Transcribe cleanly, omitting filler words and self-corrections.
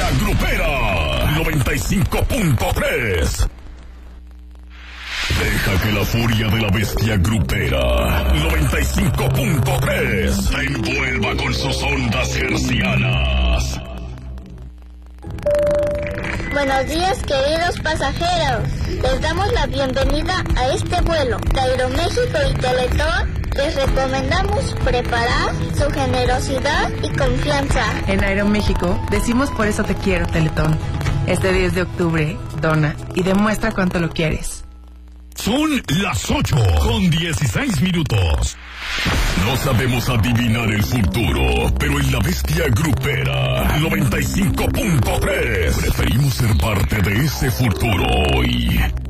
bestia grupera 95.3. Deja que la furia de la bestia grupera 95.3 te envuelva con sus ondas hercianas. Buenos días, queridos pasajeros. Les damos la bienvenida a este vuelo. De Aeroméxico y Teletón les recomendamos preparar su generosidad y confianza. En Aeroméxico decimos por eso te quiero, Teletón. Este 10 de octubre, dona y demuestra cuánto lo quieres. Son las 8:16. No sabemos adivinar el futuro, pero en la bestia grupera 95.3 preferimos ser parte de ese futuro hoy.